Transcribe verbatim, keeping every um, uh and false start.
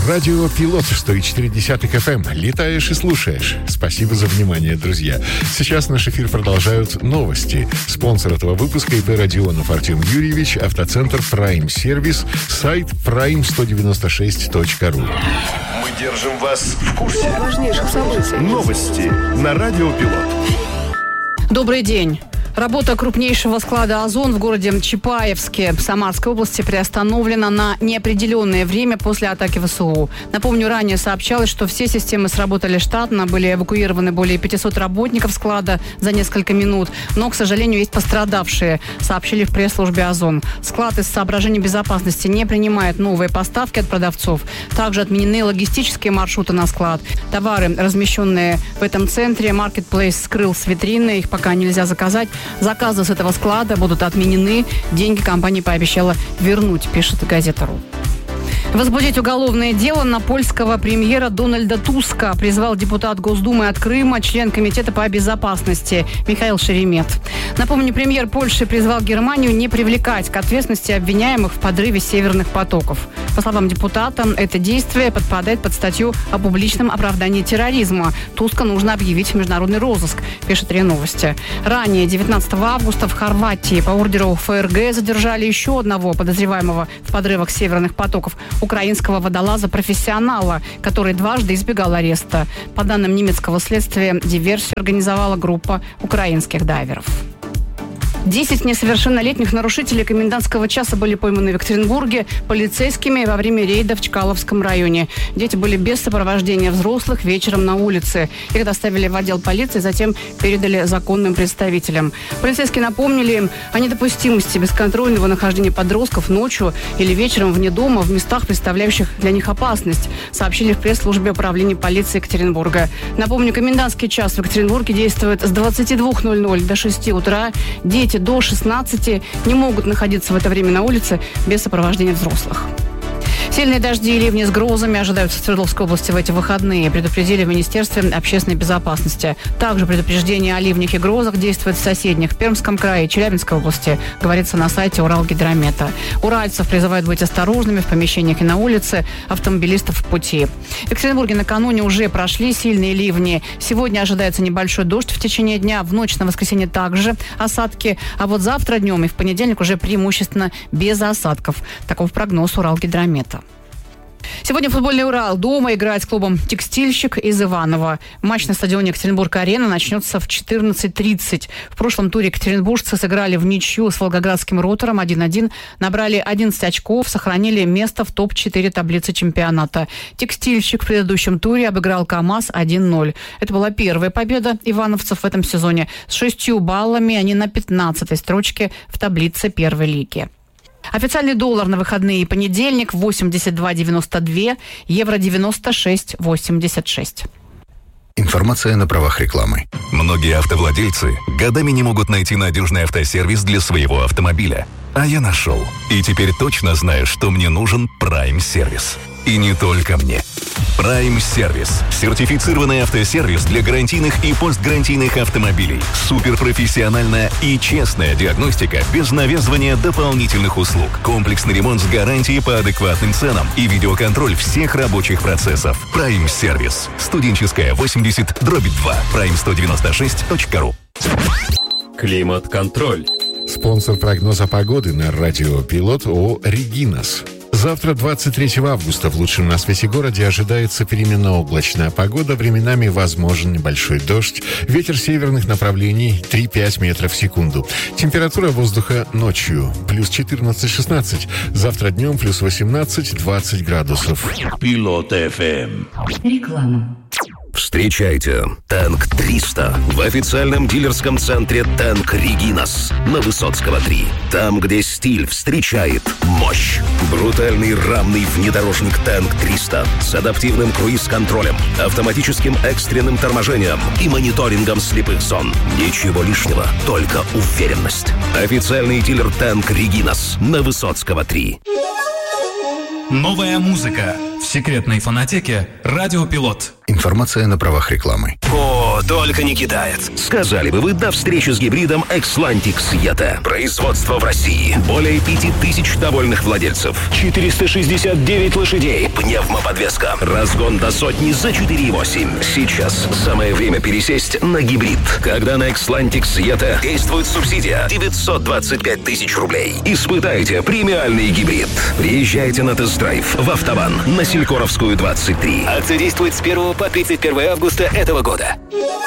Радио Пилот сто четыре эф эм. Летаешь и слушаешь. Спасибо за внимание, друзья. Сейчас наш эфир продолжают новости. Спонсор этого выпуска ИП Родионов Артем Юрьевич, автоцентр Prime Service, сайт прайм сто девяносто шесть точка ру. Мы держим вас в курсе важнейших событий. Новости на Радио Пилот. Добрый день. Работа крупнейшего склада «Озон» в городе Чапаевске Самарской области приостановлена на неопределенное время после атаки ВСУ. Напомню, ранее сообщалось, что все системы сработали штатно, были эвакуированы более пятисот работников склада за несколько минут, но, к сожалению, есть пострадавшие, сообщили в пресс-службе «Озон». Склад из соображений безопасности не принимает новые поставки от продавцов. Также отменены логистические маршруты на склад. Товары, размещенные в этом центре, Marketplace скрыл с витрины, их пока нельзя заказать. Заказы с этого склада будут отменены. Деньги компания пообещала вернуть, пишет газета.ру. Возбудить уголовное дело на польского премьера Дональда Туска призвал депутат Госдумы от Крыма, член Комитета по безопасности Михаил Шеремет. Напомню, премьер Польши призвал Германию не привлекать к ответственности обвиняемых в подрыве северных потоков. По словам депутата, это действие подпадает под статью о публичном оправдании терроризма. Туска нужно объявить в международный розыск, пишет РИА Новости. Ранее, девятнадцатого августа, в Хорватии по ордеру ФРГ задержали еще одного подозреваемого в подрывах северных потоков, украинского водолаза-профессионала, который дважды избегал ареста. По данным немецкого следствия, диверсию организовала группа украинских дайверов. Десять несовершеннолетних нарушителей комендантского часа были пойманы в Екатеринбурге полицейскими во время рейда в Чкаловском районе. Дети были без сопровождения взрослых вечером на улице. Их доставили в отдел полиции, затем передали законным представителям. Полицейские напомнили им о недопустимости бесконтрольного нахождения подростков ночью или вечером вне дома в местах, представляющих для них опасность, сообщили в пресс-службе управления полиции Екатеринбурга. Напомню, комендантский час в Екатеринбурге действует с двадцати двух ноль-ноль до шести утра. Дети до шестнадцати не могут находиться в это время на улице без сопровождения взрослых. Сильные дожди и ливни с грозами ожидаются в Свердловской области в эти выходные, предупредили в Министерстве общественной безопасности. Также предупреждение о ливнях и грозах действует в соседних Пермском крае и Челябинской области, говорится на сайте Уралгидромета. Уральцев призывают быть осторожными в помещениях и на улице, автомобилистов в пути. В Екатеринбурге накануне уже прошли сильные ливни. Сегодня ожидается небольшой дождь в течение дня, в ночь на воскресенье также осадки, а вот завтра днем и в понедельник уже преимущественно без осадков. Таков прогноз Уралгидромета. Сегодня футбольный «Урал» дома играет с клубом «Текстильщик» из Иваново. Матч на стадионе Екатеринбург-Арена начнется в четырнадцать тридцать. В прошлом туре екатеринбуржцы сыграли в ничью с волгоградским «Ротором» один-один, набрали одиннадцать очков, сохранили место в топ четыре таблицы чемпионата. «Текстильщик» в предыдущем туре обыграл «КамАЗ» один ноль. Это была первая победа ивановцев в этом сезоне. С шестью баллами они на пятнадцатой строчке в таблице первой лиги. Официальный доллар на выходные и понедельник восемьдесят два девяносто два, евро девяносто шесть восемьдесят шесть. Информация на правах рекламы. Многие автовладельцы годами не могут найти надежный автосервис для своего автомобиля. А я нашел. И теперь точно знаю, что мне нужен Prime Service. И не только мне. Prime Service. Сертифицированный автосервис для гарантийных и постгарантийных автомобилей. Суперпрофессиональная и честная диагностика без навязывания дополнительных услуг. Комплексный ремонт с гарантией по адекватным ценам и видеоконтроль всех рабочих процессов. Prime Service. Студенческая восемьдесят дробь два. прайм сто девяносто шесть точка ру. Климат-контроль. Спонсор прогноза погоды на радио Пилот ООО «Регинас». Завтра, двадцать третьего августа, в лучшем на свете городе ожидается переменно-облачная погода. Временами возможен небольшой дождь. Ветер северных направлений три-пять метров в секунду. Температура воздуха ночью плюс четырнадцать-шестнадцать. Завтра днем плюс восемнадцать-двадцать градусов. Пилот эф эм. Реклама. Встречайте Танк триста в официальном дилерском центре Танк Регинас на Высоцкого три. Там, где стиль встречает мощь. Брутальный рамный внедорожник Танк триста с адаптивным круиз-контролем, автоматическим экстренным торможением и мониторингом слепых зон. Ничего лишнего, только уверенность. Официальный дилер Танк Регинас на Высоцкого три. Новая музыка в секретной фонотеке «Радио Пилот». Информация на правах рекламы. Код только не китаец. Сказали бы вы до встречи с гибридом Xlantic и ти и. Производство в России. Более пяти тысяч довольных владельцев. четыреста шестьдесят девять лошадей. Пневмоподвеска. Разгон до сотни за четыре и восемь. Сейчас самое время пересесть на гибрид. Когда на Xlantic и ти действует субсидия девятьсот двадцать пять тысяч рублей. Испытайте премиальный гибрид. Приезжайте на тест-драйв в Автобан на Селькоровскую, двадцать три. Акция действует с первого по тридцать первое августа этого года.